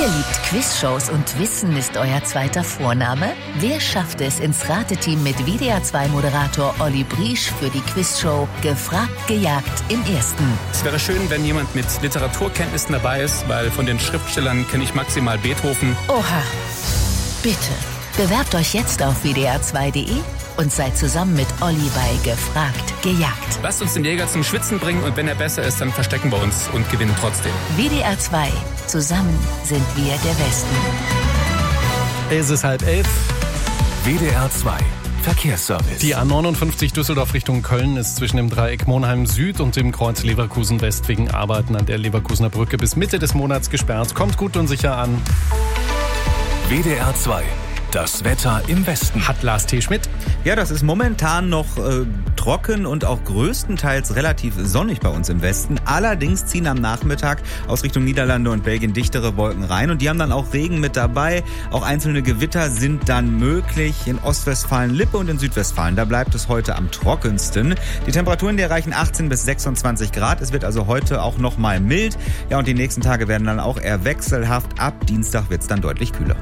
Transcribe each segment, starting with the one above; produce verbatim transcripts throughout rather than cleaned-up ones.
Ihr liebt Quizshows und Wissen ist euer zweiter Vorname? Wer schafft es ins Rateteam mit W D R zwei Moderator Olli Briesch für die Quizshow Gefragt, gejagt im Ersten? Es wäre schön, wenn jemand mit Literaturkenntnissen dabei ist, weil von den Schriftstellern kenne ich maximal Beethoven. Oha, bitte. Bewerbt euch jetzt auf w d r zwei punkt de und seid zusammen mit Olli bei Gefragt, gejagt. Lasst uns den Jäger zum Schwitzen bringen und wenn er besser ist, dann verstecken wir uns und gewinnen trotzdem. W D R zwei. Zusammen sind wir der Westen. Es ist halb elf. W D R zwei Verkehrsservice. Die A neunundfünfzig Düsseldorf Richtung Köln ist zwischen dem Dreieck Monheim Süd und dem Kreuz Leverkusen West wegen Arbeiten an der Leverkusener Brücke bis Mitte des Monats gesperrt. Kommt gut und sicher an. W D R zwei. Das Wetter im Westen. Hat Lars T. Schmidt. Ja, das ist momentan noch äh, trocken und auch größtenteils relativ sonnig bei uns im Westen. Allerdings ziehen am Nachmittag aus Richtung Niederlande und Belgien dichtere Wolken rein und die haben dann auch Regen mit dabei. Auch einzelne Gewitter sind dann möglich in Ostwestfalen, Lippe und in Südwestfalen. Da bleibt es heute am trockensten. Die Temperaturen, die erreichen achtzehn bis sechsundzwanzig Grad. Es wird also heute auch noch mal mild. Ja, und die nächsten Tage werden dann auch eher wechselhaft. Ab Dienstag wird es dann deutlich kühler.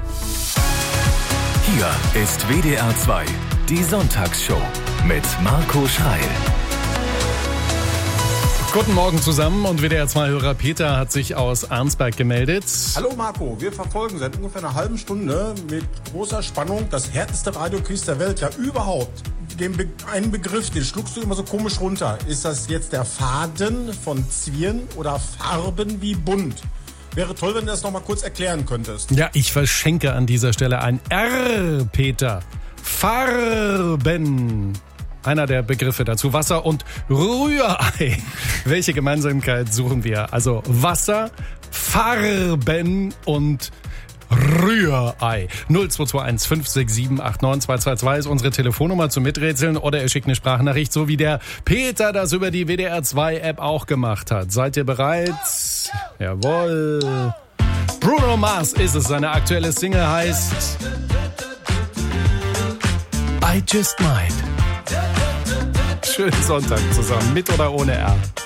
Hier ist W D R zwei, die Sonntagsshow mit Marco Schreil. Guten Morgen zusammen und W D R zwei-Hörer Peter hat sich aus Arnsberg gemeldet. Hallo Marco, wir verfolgen seit ungefähr einer halben Stunde mit großer Spannung das härteste Radioquiz der Welt, ja überhaupt. Den Be- einen Begriff, den schluckst du immer so komisch runter. Ist das jetzt der Faden von Zwirn oder Farben wie bunt? Wäre toll, wenn du das noch mal kurz erklären könntest. Ja, ich verschenke an dieser Stelle ein R, Peter. Farben. Einer der Begriffe dazu. Wasser und Rührei. Welche Gemeinsamkeit suchen wir? Also Wasser, Farben und Rührei. null zwei zwei eins fünf sechs sieben acht neun zwei zwei zwei ist unsere Telefonnummer zum Miträtseln oder ihr schickt eine Sprachnachricht, so wie der Peter das über die W D R zwei App auch gemacht hat. Seid ihr bereit? Jawohl. Bruno Mars ist es. Seine aktuelle Single heißt I Just Might. Schönen Sonntag zusammen, mit oder ohne R.